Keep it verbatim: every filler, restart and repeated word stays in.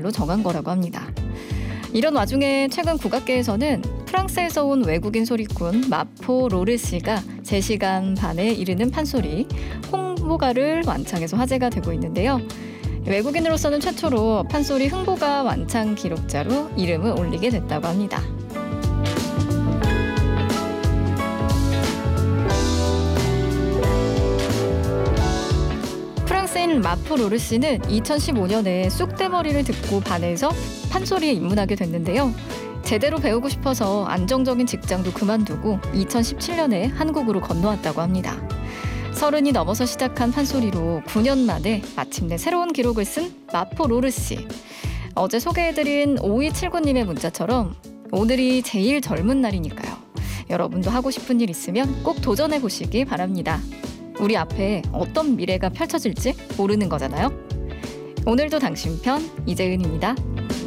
말로 정한 거라고 합니다. 이런 와중에 최근 국악계에서는 프랑스에서 온 외국인 소리꾼 마포 로르시가 세 시간 반에 이르는 판소리 홍보가를 완창해서 화제가 되고 있는데요. 외국인으로서는 최초로 판소리 흥보가 완창 기록자로 이름을 올리게 됐다고 합니다. 프랑스인 마포 로르시는 이천십오 년에 쑥대머리를 듣고 반해서 판소리에 입문하게 됐는데요. 제대로 배우고 싶어서 안정적인 직장도 그만두고 이천십칠 년에 한국으로 건너왔다고 합니다. 서른이 넘어서 시작한 판소리로 구 년 만에 마침내 새로운 기록을 쓴 마포 로르시. 어제 소개해드린 오이칠구 님의 문자처럼 오늘이 제일 젊은 날이니까요. 여러분도 하고 싶은 일 있으면 꼭 도전해보시기 바랍니다. 우리 앞에 어떤 미래가 펼쳐질지 모르는 거잖아요. 오늘도 당신 편 이재은입니다.